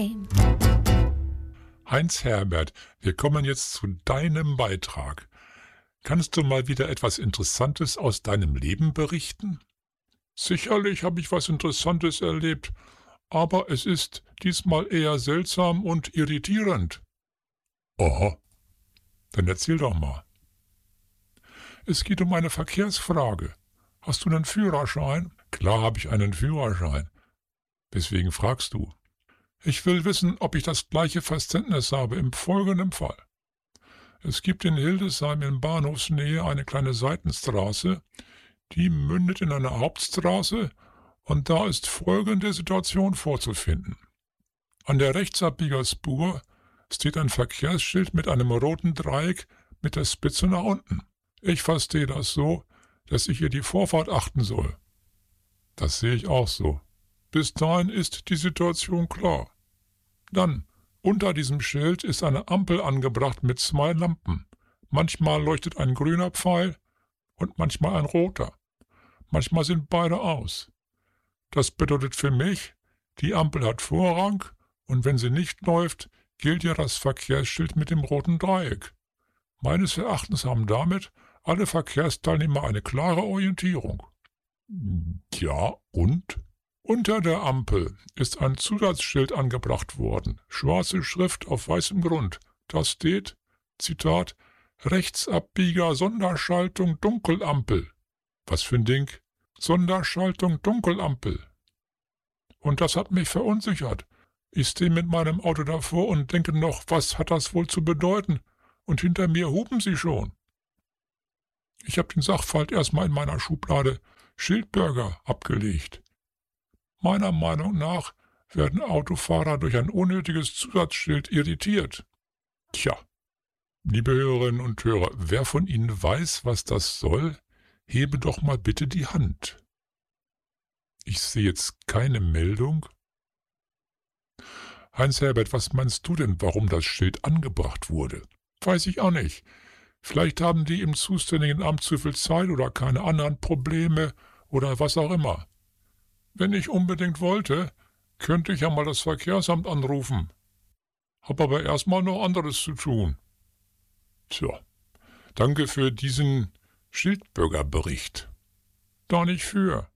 Heinz-Herbert, wir kommen jetzt zu deinem Beitrag. Kannst du mal wieder etwas Interessantes aus deinem Leben berichten? Sicherlich habe ich was Interessantes erlebt, aber es ist diesmal eher seltsam und irritierend. Aha, dann erzähl doch mal. Es geht um eine Verkehrsfrage. Hast du einen Führerschein? Klar habe ich einen Führerschein. Weswegen fragst du? Ich will wissen, ob ich das gleiche Verständnis habe im folgenden Fall. Es gibt in Hildesheim in Bahnhofsnähe eine kleine Seitenstraße, die mündet in eine Hauptstraße und da ist folgende Situation vorzufinden. An der Rechtsabbiegerspur steht ein Verkehrsschild mit einem roten Dreieck mit der Spitze nach unten. Ich verstehe das so, dass ich hier die Vorfahrt achten soll. Das sehe ich auch so. Bis dahin ist die Situation klar. Dann, unter diesem Schild ist eine Ampel angebracht mit 2 Lampen. Manchmal leuchtet ein grüner Pfeil und manchmal ein roter. Manchmal sind beide aus. Das bedeutet für mich, die Ampel hat Vorrang und wenn sie nicht läuft, gilt ja das Verkehrsschild mit dem roten Dreieck. Meines Erachtens haben damit alle Verkehrsteilnehmer eine klare Orientierung. Ja, und? Unter der Ampel ist ein Zusatzschild angebracht worden, schwarze Schrift auf weißem Grund. Da steht, Zitat, Rechtsabbieger Sonderschaltung Dunkelampel. Was für ein Ding? Sonderschaltung Dunkelampel. Und das hat mich verunsichert. Ich stehe mit meinem Auto davor und denke noch, was hat das wohl zu bedeuten? Und hinter mir hupen sie schon. Ich habe den Sachverhalt erstmal in meiner Schublade Schildbürger abgelegt. Meiner Meinung nach werden Autofahrer durch ein unnötiges Zusatzschild irritiert. Tja, liebe Hörerinnen und Hörer, wer von Ihnen weiß, was das soll, hebe doch mal bitte die Hand. Ich sehe jetzt keine Meldung. Heinz-Herbert, was meinst du denn, warum das Schild angebracht wurde? Weiß ich auch nicht. Vielleicht haben die im zuständigen Amt zu viel Zeit oder keine anderen Probleme oder was auch immer. Wenn ich unbedingt wollte, könnte ich ja mal das Verkehrsamt anrufen. Hab aber erstmal noch anderes zu tun. Tja, danke für diesen Schildbürgerbericht. Da nicht für.